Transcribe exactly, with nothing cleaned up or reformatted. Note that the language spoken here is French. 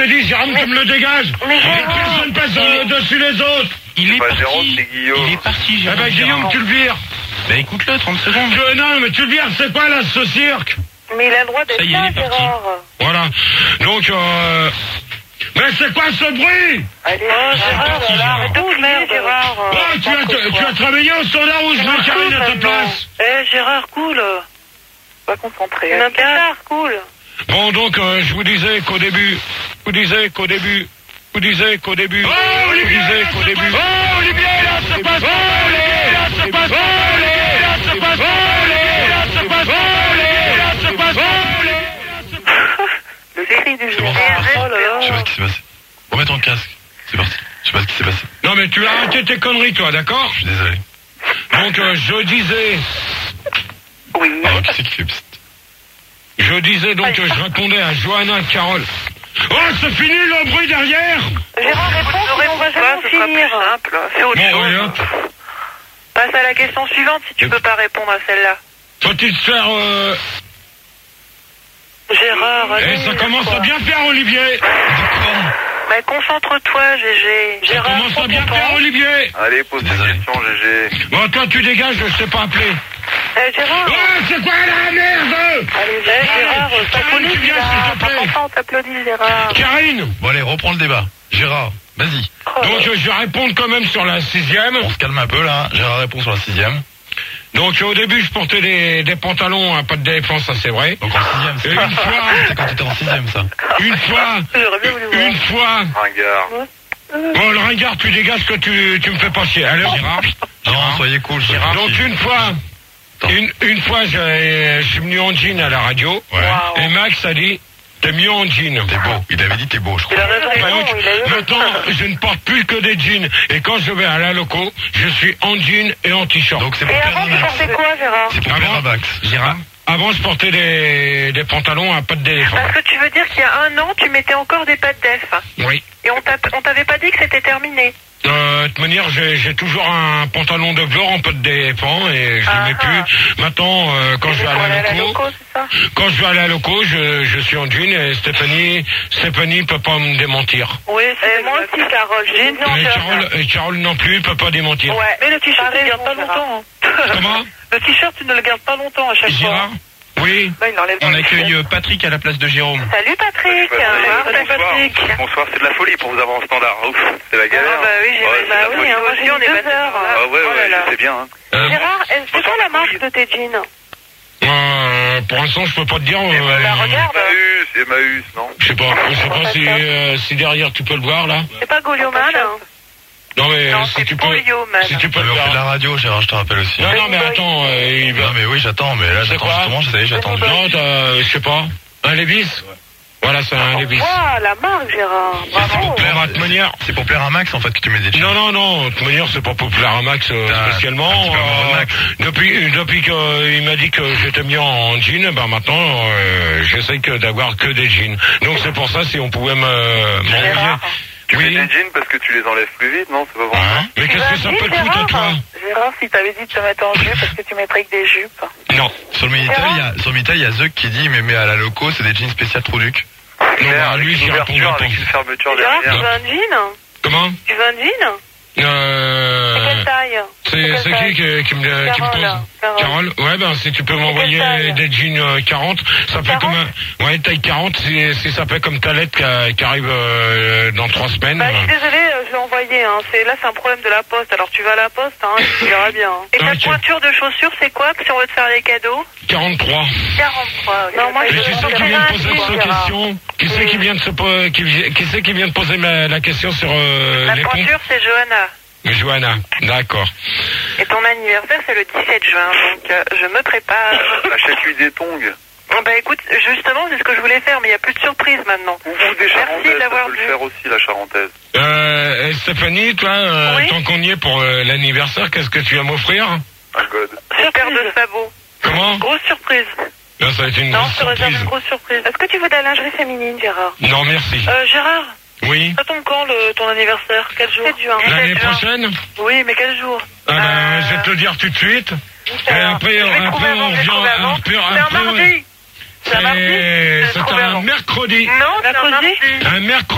Je dis, Jérôme, tu me le dégages. Mais Jérôme, personne passe euh, dessus les autres. Il est pas parti. Jérôme, c'est Guillaume. Il est parti, Eh Jérôme. ben, Guillaume, tu le vires. Bah écoute-le, trente secondes. Je- non, mais tu le vires, c'est quoi, là, ce cirque? mais il a le droit d'être Ça y est, il là, est parti. Gérard. Voilà. Donc, euh... Mais c'est quoi ce bruit? Allez, oh, Gérard, parti, là, arrête de Gérard. fumer, Gérard. Oh, tu, as, tu, tu as travaillé au standard où je mets Karine à ta place? Eh, Gérard, cool. Pas concentré. Un Gérard, cool. Bon, donc, euh, je vous disais qu'au début, je vous disais qu'au début, je vous disais qu'au début, Oh, je vous Olivier, disais là, qu'au ça début, passe. Oh, Olivier, là, ça passe. Oh, Olivier, là, ça passe. Oh, Olivier, là, ça passe. Oh, Olivier, là, ça passe. Oh, Olivier, là, ça passe. Oh, Olivier, là, ça passe. Le cri du C'est bon, Gérard. c'est parti. Oh là là. Je sais pas ce qui s'est passé. Remets ton casque. C'est parti. Je sais pas ce qui s'est passé. Non, mais tu as arrêté tes conneries, toi, d'accord? Je suis désolé. Donc, euh, je disais, Oui. Alors, qui c'est qui fait psst? je disais donc que je répondais à Johanna et Carole. Oh, c'est fini le bruit derrière! Gérard, réponds, sinon on va jamais finir. simple, c'est autre Bon, chose. allez, hop. Passe à la question suivante si tu peux pas répondre à celle-là. Faut-il se faire, euh... Gérard, Eh, allez. ça commence à bien faire, Olivier! Mais concentre-toi, Gégé. Ça Gérard, commence à prends bien ton faire, temps. Olivier! Allez, pose ta Désolé. question, G G. Bon, toi, tu dégages, je sais pas appeler. Eh, Gérard. Oh, c'est quoi la merde? Allez, Gérard, Karine, t'applaudis, tu viens, Gérard. s'il te plaît. Prends ton temps, t'applaudis, Gérard. Karine! Bon, allez, reprends le débat. Gérard, vas-y. Oh, Donc, euh, je vais répondre quand même sur la sixième. On se calme un peu, là. Gérard répond sur la sixième. Donc, euh, au début, je portais des, des pantalons à pas de défense, ça c'est vrai. Donc, en sixième, c'est Et une fois, c'est quand t'étais en sixième, ça. une fois, J'aurais bien voulu voir. une fois. Ringard. Bon, le ringard, tu dégages que tu, tu me fais pas chier. Allez, Gérard. Non, soyez cool, soyez Donc, gentil. une fois, une, une fois, j'ai- je suis venu en jean à la radio. Ouais. Et Max a dit, t'es mieux en jean. T'es beau. Il avait dit t'es beau, je Il crois. a raison, Donc, il a eu raison. maintenant, je ne porte plus que des jeans. Et quand je vais à la loco, je suis en jean et en t-shirt. Donc, c'est pour Et plaire avant, à tu Max. portais quoi, Gérard? C'est pour plaire à Max. Gérard, avant, je portais des, des pantalons à pattes d'éléphant. Parce que tu veux dire qu'il y a un an, tu mettais encore des pattes d'elfe. Oui. Et on t'a- on t'avait pas dit que c'était terminé. Euh, de toute manière, j'ai j'ai toujours un pantalon de velours en pattes d'éléphant et je ne Ah, mets ah. plus. Maintenant, euh, quand je vais Pour aller à à la la loco, loco, c'est ça? quand je vais à la loco, je, je suis en jean et Stéphanie, Stéphanie peut pas me démentir. Oui, Et moi aussi, Carole. J'ai non, Et Gérard. Carole, et Carole non plus peut pas démentir. Ouais. Mais le t-shirt, tu T'as le gardes pas raison, longtemps. hein. Comment? Le t-shirt, tu ne le gardes pas longtemps à chaque fois. Gérard? Oui. Là, il enlève On dans le accueille t-shirt. euh, Patrick à la place de Jérôme. Salut Patrick. Bonsoir, Salut Patrick. bonsoir, c'est de la folie pour vous avoir en standard. Ouf, c'est la galère. Ah bah oui, j'ai Ouais, bah c'est la oui, folie. hein, moi j'ai aussi on mis est deux passé heures. par là. Ah ouais, Oh là ouais, là. je sais bien. Hein. Euh, Gérard, est-ce- c'est quoi la marque de tes jeans? euh, pour l'instant, je peux pas te dire. Emmaüs, Euh, Bah, regarde. Emmaüs, Emmaüs, non? je sais pas. Je sais pas si, euh, si derrière tu peux le voir là. C'est pas Golioman? Non mais Non, si c'est tu peux, Polio, man. si tu peux Ah, le mais on fait de la voir. radio, Gérard, je te rappelle aussi. Non non mais attends, euh, il va. Non, mais oui, j'attends, mais là, C'est j'attends quoi justement, ça y est, j'attends. Non, t'as- je sais pas. Un Levis. Voilà, c'est un Levis. Waouh, la marque, Gérard. C'est pour Bravo. plaire Bon, à- bah, de toute manière. C'est pour plaire à Max, en fait, que tu mets des jeans. Non, non, non, de toute manière, c'est pas populaire à Max euh, T'as un- spécialement. un petit peu amoureux de Max. depuis depuis qu'il m'a dit que j'étais mis en jean, ben maintenant, euh, j'essaye que d'avoir que des jeans. Donc c'est pour ça, si on pouvait me m'envoyer. Gérard. Tu mets Oui. des jeans parce que tu les enlèves plus vite, non? C'est pas bon. Hein? Mais qu'est-ce que ça peut te foutre, toi? Gérard, si t'avais dit de te mettre en jupe, parce que tu mettrais que des jupes. Non. Sur le Minitel, il y a, sur le Minitel, il y a Zuck qui dit, mais, mais à la loco, c'est des jeans spécial Trouduc. Non, bah, lui, avec j'y une répondrai ouverture, pas. avec une fermeture Gérard, tu derrière. veux un jean? Comment? Tu veux un jean? C'est Euh... quelle taille? C'est quelle c'est taille? qui qui, qui me, qui me Carole, pose? Carole. Carole. Ouais, ben si tu peux m'envoyer taille? des jeans euh, quarante, ça fait quarante? comme un... Ouais, taille quarante, si, si ça fait comme ta lettre qui, qui arrive euh, dans trois semaines. Bah, je suis désolée, euh, je l'ai envoyé. Hein. C'est, là, c'est un problème de la poste. Alors, tu vas à la poste, hein, tu verras bien. hein. Et ta Ok. pointure de chaussures, c'est quoi que si on veut te faire des cadeaux? quarante-trois. quarante-trois. ok. Non, moi, Et je qui veux c'est qui faire vient de un poser jean, cette Gérard. question? Qui c'est qui vient de se po- qui, vi- qui c'est qui vient de poser ma- la question sur euh, La les pompes? pointure, c'est Johanna. Johanna, d'accord. Et ton anniversaire, c'est le dix-sept juin, donc euh, je me prépare. Achète-lui des tongs. Oh, bah écoute, justement, c'est ce que je voulais faire, mais il n'y a plus de surprise maintenant. Ou, ou des Merci charentaises, ça d'avoir peut le vu. faire aussi, la charentaise. Euh, et Stéphanie, toi, euh, Oui. tant qu'on y est pour euh, l'anniversaire, qu'est-ce que tu vas m'offrir? Un god. Une paire de sabots. Comment? Grosse surprise. Là, ça va être une Non, grosse je te réserve surprise. une grosse surprise. Est-ce que tu veux de la lingerie féminine, Gérard? Non, merci. Euh, Gérard, Oui. ça tombe quand le, ton anniversaire? Quel jour? sept juin. L'année juin. prochaine? Oui, mais quel jour? Ah ben, Euh, je vais te le dire tout de suite. Et Alors, après, je vais après, trouver avant, on je vais revient trouver avant. après, C'est un après, mardi. C'est un mardi. C'est Je vais c'est trouver un avant. mercredi. Non, c'est un Mercredi. mardi. Un mercredi.